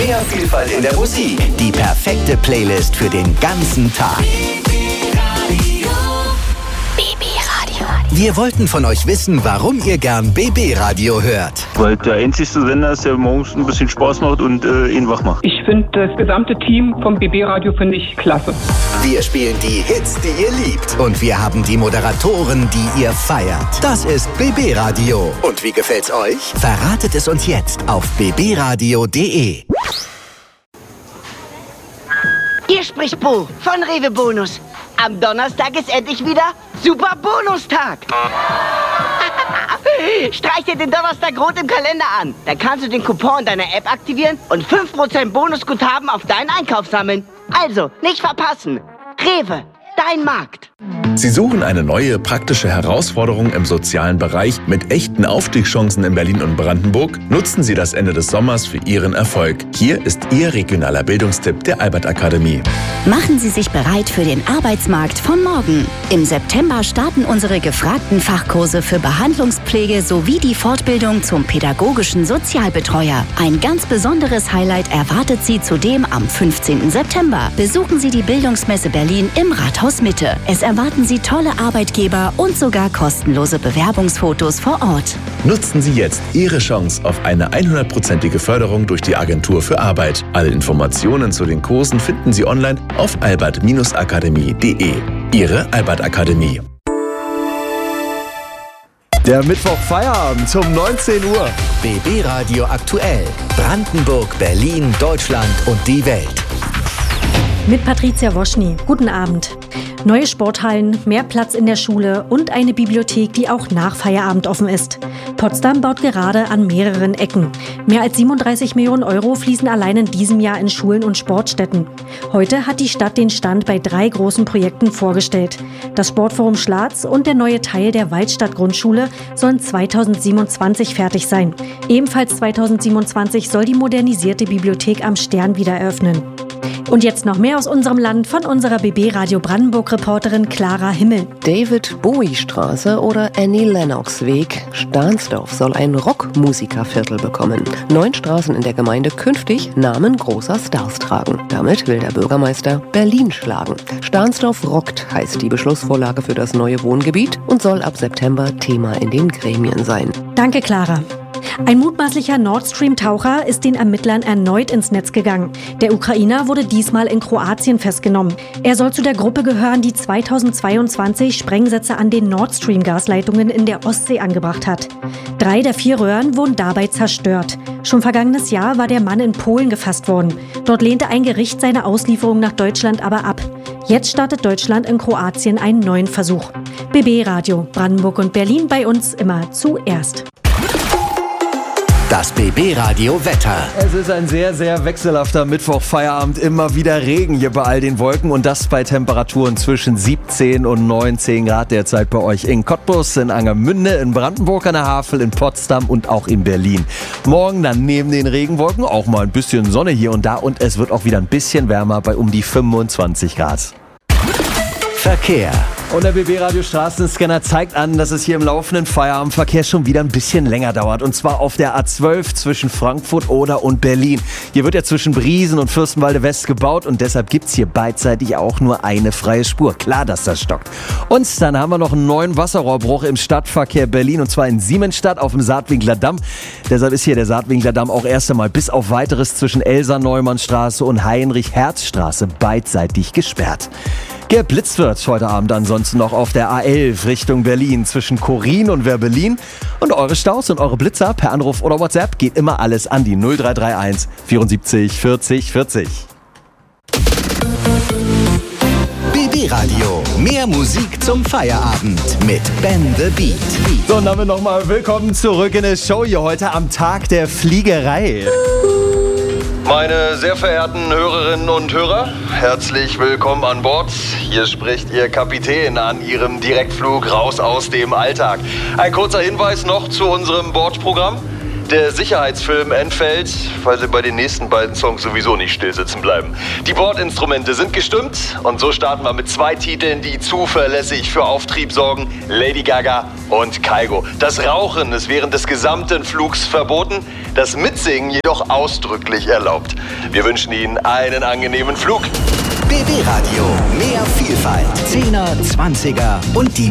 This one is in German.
Mehr Vielfalt in der Musik. Die perfekte Playlist für den ganzen Tag. Wir wollten von euch wissen, warum ihr gern BB Radio hört. Weil der einzigste Sender ist, der morgens ein bisschen Spaß macht und ihn wach macht. Ich finde das gesamte Team vom BB Radio finde ich klasse. Wir spielen die Hits, die ihr liebt. Und wir haben die Moderatoren, die ihr feiert. Das ist BB Radio. Und wie gefällt's euch? Verratet es uns jetzt auf bbradio.de. Hier spricht Bo von Rewe Bonus. Am Donnerstag ist endlich wieder Super Bonustag. Streich dir den Donnerstag rot im Kalender an. Dann kannst du den Coupon in deiner App aktivieren und 5% Bonusguthaben auf deinen Einkauf sammeln. Also, nicht verpassen. Rewe, dein Markt. Sie suchen eine neue praktische Herausforderung im sozialen Bereich mit echten Aufstiegschancen in Berlin und Brandenburg? Nutzen Sie das Ende des Sommers für Ihren Erfolg. Hier ist Ihr regionaler Bildungstipp der Albert Akademie. Machen Sie sich bereit für den Arbeitsmarkt von morgen. Im September starten unsere gefragten Fachkurse für Behandlungspflege sowie die Fortbildung zum pädagogischen Sozialbetreuer. Ein ganz besonderes Highlight erwartet Sie zudem am 15. September. Besuchen Sie die Bildungsmesse Berlin im Rathaus Mitte. Es erwarten Sie tolle Arbeitgeber und sogar kostenlose Bewerbungsfotos vor Ort. Nutzen Sie jetzt Ihre Chance auf eine 100%ige Förderung durch die Agentur für Arbeit. Alle Informationen zu den Kursen finden Sie online auf albert-akademie.de. Ihre Albert Akademie. Der Mittwoch-Feierabend um 19 Uhr. BB Radio aktuell. Brandenburg, Berlin, Deutschland und die Welt. Mit Patricia Woschny. Guten Abend. Neue Sporthallen, mehr Platz in der Schule und eine Bibliothek, die auch nach Feierabend offen ist. Potsdam baut gerade an mehreren Ecken. Mehr als 37 Millionen Euro fließen allein in diesem Jahr in Schulen und Sportstätten. Heute hat die Stadt den Stand bei 3 großen Projekten vorgestellt. Das Sportforum Schlatz und der neue Teil der Waldstadt-Grundschule sollen 2027 fertig sein. Ebenfalls 2027 soll die modernisierte Bibliothek am Stern wieder eröffnen. Und jetzt noch mehr aus unserem Land von unserer BB Radio Brandenburg-Reporterin Clara Himmel. David-Bowie-Straße oder Annie-Lennox-Weg. Stahnsdorf soll ein Rockmusikerviertel bekommen. 9 Straßen in der Gemeinde künftig Namen großer Stars tragen. Damit will der Bürgermeister Berlin schlagen. Stahnsdorf rockt heißt die Beschlussvorlage für das neue Wohngebiet und soll ab September Thema in den Gremien sein. Danke, Clara. Ein mutmaßlicher Nord Stream-Taucher ist den Ermittlern erneut ins Netz gegangen. Der Ukrainer wurde diesmal in Kroatien festgenommen. Er soll zu der Gruppe gehören, die 2022 Sprengsätze an den Nord Stream-Gasleitungen in der Ostsee angebracht hat. 3 der 4 Röhren wurden dabei zerstört. Schon vergangenes Jahr war der Mann in Polen gefasst worden. Dort lehnte ein Gericht seine Auslieferung nach Deutschland aber ab. Jetzt startet Deutschland in Kroatien einen neuen Versuch. BB Radio, Brandenburg und Berlin, bei uns immer zuerst. Das BB Radio Wetter. Es ist ein sehr, sehr wechselhafter Mittwoch-Feierabend. Immer wieder Regen hier bei all den Wolken und das bei Temperaturen zwischen 17 und 19 Grad derzeit bei euch in Cottbus, in Angermünde, in Brandenburg an der Havel, in Potsdam und auch in Berlin. Morgen dann neben den Regenwolken auch mal ein bisschen Sonne hier und da und es wird auch wieder ein bisschen wärmer bei um die 25 Grad. Verkehr. Und der BB-Radio Straßenscanner zeigt an, dass es hier im laufenden Feierabendverkehr schon wieder ein bisschen länger dauert. Und zwar auf der A12 zwischen Frankfurt Oder und Berlin. Hier wird ja zwischen Briesen und Fürstenwalde West gebaut und deshalb gibt es hier beidseitig auch nur eine freie Spur. Klar, dass das stockt. Und dann haben wir noch einen neuen Wasserrohrbruch im Stadtverkehr Berlin und zwar in Siemensstadt auf dem Saatwinkler Damm. Deshalb ist hier der Saatwinkler Damm auch erst einmal bis auf Weiteres zwischen Elsa-Neumann-Straße und Heinrich-Herz-Straße beidseitig gesperrt. Geblitzt wird heute Abend ansonsten noch auf der A11 Richtung Berlin zwischen Chorin und Werbelin. Und eure Staus und eure Blitzer per Anruf oder WhatsApp geht immer alles an die 0331 74 40 40. BB Radio. Mehr Musik zum Feierabend mit Ben the Beat. So, und damit nochmal willkommen zurück in der Show hier heute am Tag der Fliegerei. Meine sehr verehrten Hörerinnen und Hörer, herzlich willkommen an Bord. Hier spricht Ihr Kapitän an Ihrem Direktflug raus aus dem Alltag. Ein kurzer Hinweis noch zu unserem Bordprogramm. der Sicherheitsfilm entfällt, weil sie bei den nächsten beiden Songs sowieso nicht still sitzen bleiben. Die Bordinstrumente sind gestimmt und so starten wir mit 2 Titeln, die zuverlässig für Auftrieb sorgen: Lady Gaga und Kygo. Das Rauchen ist während des gesamten Flugs verboten, das Mitsingen jedoch ausdrücklich erlaubt. Wir wünschen Ihnen einen angenehmen Flug. BB Radio, mehr Vielfalt, 10er, 20er und die